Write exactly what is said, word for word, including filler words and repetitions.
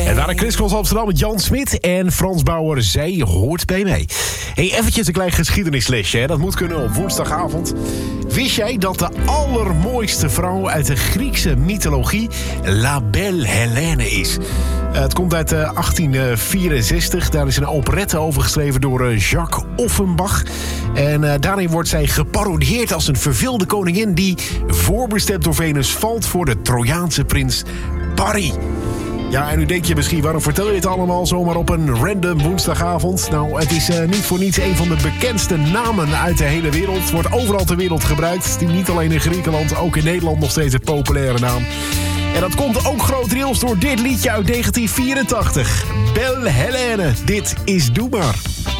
En daar Chris Cross Amsterdam met Jan Smit en Frans Bauer. Zij hoort bij mij. Hey, eventjes een klein geschiedenislesje. Hè? Dat moet kunnen op woensdagavond. Wist jij dat de allermooiste vrouw uit de Griekse mythologie La Belle Helene is? Uh, het komt uit uh, achttien vierenzestig. Daar is een operette over geschreven door uh, Jacques Offenbach. En uh, daarin wordt zij geparodieerd als een verveelde koningin die voorbestemd door Venus valt voor de Trojaanse prins Paris. Ja, en nu denk je misschien, waarom vertel je het allemaal zomaar op een random woensdagavond? Nou, het is uh, niet voor niets een van de bekendste namen uit de hele wereld. Het wordt overal ter wereld gebruikt. Niet alleen in Griekenland, ook in Nederland nog steeds een populaire naam. En dat komt ook grotendeels door dit liedje uit negentien vierentachtig. Belle Helene, dit is Doe Maar.